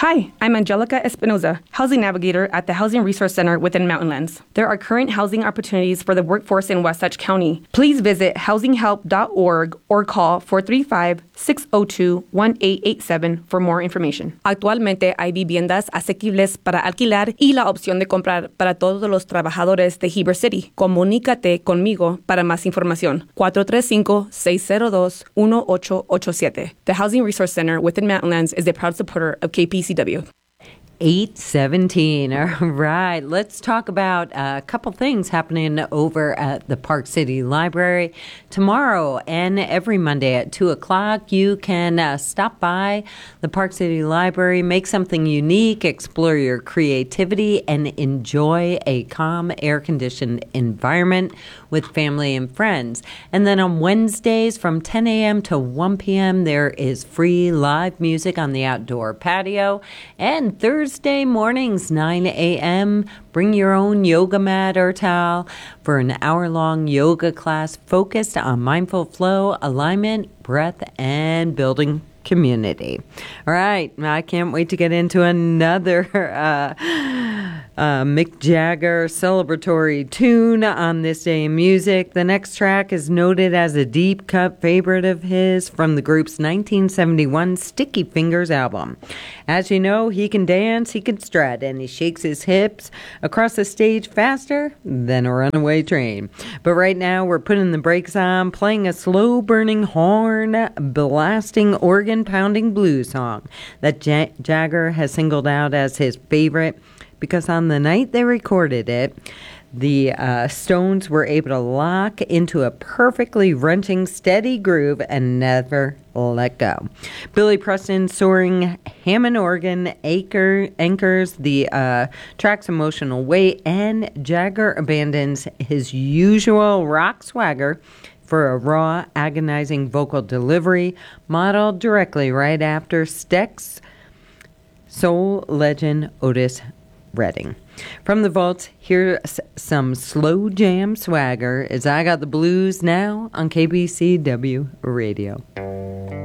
Hi, I'm Angelica Espinoza, Housing Navigator at the Housing Resource Center within Mountainlands. There are current housing opportunities for the workforce in Wasatch County. Please visit housinghelp.org or call 435-602-1887 for more information. Actualmente hay viviendas asequibles para alquilar y la opción de comprar para todos los trabajadores de Heber City. Comunícate conmigo para más información. 435-602-1887. The Housing Resource Center within Mountainlands is a proud supporter of KPCW. 8:17. All right. Let's talk about a couple things happening over at the Park City Library. Tomorrow and every Monday at 2 o'clock, you can stop by the Park City Library, make something unique, explore your creativity, and enjoy a calm, air-conditioned environment with family and friends. And then on Wednesdays from 10 a.m. to 1 p.m., there is free live music on the outdoor patio. And Thursday mornings, 9 a.m., bring your own yoga mat or towel for an hour-long yoga class focused on mindful flow, alignment, breath, and building community. All right, I can't wait to get into another Mick Jagger celebratory tune on this day in music. The next track is noted as a deep cut favorite of his from the group's 1971 Sticky Fingers album. As you know, he can dance, he can strut, and he shakes his hips across the stage faster than a runaway train. But right now, we're putting the brakes on, playing a slow-burning horn, blasting organ-pounding blues song that Jagger has singled out as his favorite because on the night they recorded it, the Stones were able to lock into a perfectly wrenching, steady groove and never let go. Billy Preston's soaring Hammond organ anchors the track's emotional weight, and Jagger abandons his usual rock swagger for a raw, agonizing vocal delivery modeled directly right after Styx soul legend Otis Redding. From the vaults, here's some slow jam swagger as I Got the Blues now on KBCW Radio.